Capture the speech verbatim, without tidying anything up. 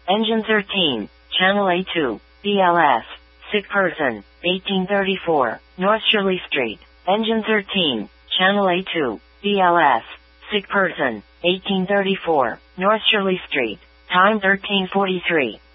Engine thirteen, Channel A two, B L S. Sick person, eighteen thirty-four, North Shirley Street. Engine thirteen, Channel A two, B L S. Sick person, eighteen thirty-four, North Shirley Street. Time thirteen forty-three.